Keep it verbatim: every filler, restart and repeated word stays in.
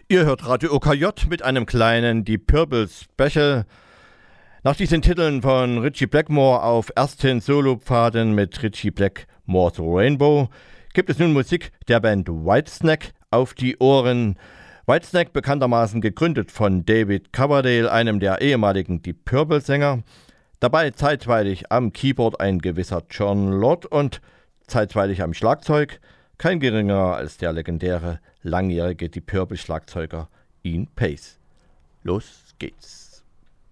Ihr hört Radio O K J mit einem kleinen Deep Purple Special. Nach diesen Titeln von Ritchie Blackmore auf ersten Solopfaden mit Ritchie Blackmore's Rainbow gibt es nun Musik der Band Whitesnake auf die Ohren. Whitesnake, bekanntermaßen gegründet von David Coverdale, einem der ehemaligen Deep Purple Sänger. Dabei zeitweilig am Keyboard ein gewisser John Lord und zeitweilig am Schlagzeug kein geringerer als der legendäre langjährige Deep Purple Schlagzeuger Ian Paice. Los geht's.